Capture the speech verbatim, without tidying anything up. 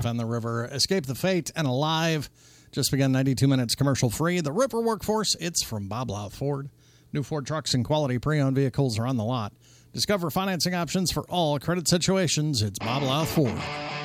safe on the river. Escape the fate and alive. Just begun ninety-two minutes commercial free. The River Workforce, it's from Bob Louth Ford. New Ford trucks and quality pre-owned vehicles are on the lot. Discover financing options for all credit situations. It's Bob Louth Ford.